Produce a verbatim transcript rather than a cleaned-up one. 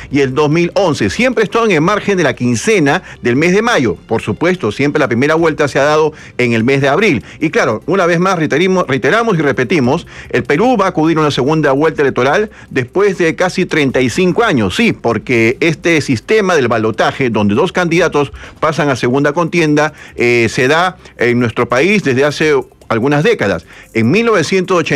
y el dos mil once. Siempre están en el margen de la quincena del mes de mayo. Por supuesto, siempre la primera vuelta se ha dado en el mes de abril. Y claro, una vez más reiteramos, reiteramos y repetimos, el Perú va a acudir a una segunda vuelta electoral después de casi treinta y cinco años. Sí, porque este sistema del balotaje, donde dos candidatos pasan a segunda contienda, eh, se da en nuestro país desde hace algunas décadas. En mil novecientos ochenta